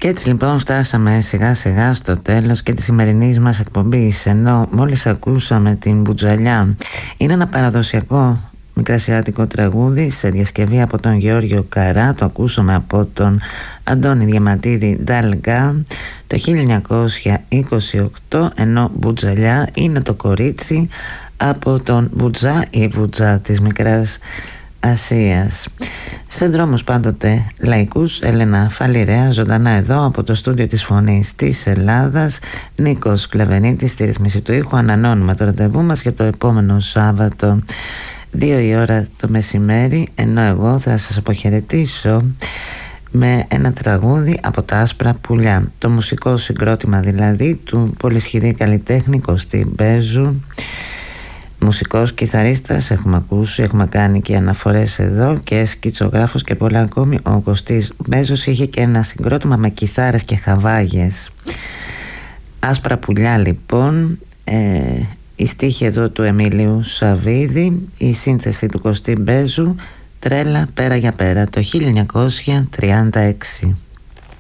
Και έτσι λοιπόν φτάσαμε σιγά σιγά στο τέλος και της σημερινής μας εκπομπής, ενώ μόλις ακούσαμε την Μπουτζαλιά. Είναι ένα παραδοσιακό μικρασιάτικο τραγούδι σε διασκευή από τον Γεώργιο Καρά. Το ακούσαμε από τον Αντώνη Διαματίδη Νταλγκά το 1928, ενώ Μπουτζαλιά είναι το κορίτσι από τον Μπουτζά ή Βουτζά της Μικράς Ασίας. Σε δρόμους πάντοτε λαϊκούς, Έλενα Φαλιρέα ζωντανά εδώ από το στούντιο της Φωνής της Ελλάδας. Νίκος Κλαβενίτης στη ρυθμίση του ήχου. Ανανώνουμε το ραντεβού μας για το επόμενο Σάββατο 2 η ώρα το μεσημέρι, ενώ εγώ θα σας αποχαιρετήσω με ένα τραγούδι από τα Άσπρα Πουλιά, το μουσικό συγκρότημα δηλαδή του πολυσχηδή καλλιτέχνη Κωστή Μπέζου. Μουσικός, κιθαρίστας, έχουμε ακούσει, έχουμε κάνει και αναφορές εδώ, και σκητσογράφος και πολλά ακόμη. Ο Κωστής Μπέζος είχε και ένα συγκρότημα με κιθάρες και χαβάγες. Άσπρα Πουλιά λοιπόν, η στίχη εδώ του Εμίλιου Σαββίδη, η σύνθεση του Κωστή Μπέζου, Τρέλα πέρα για πέρα, το 1936.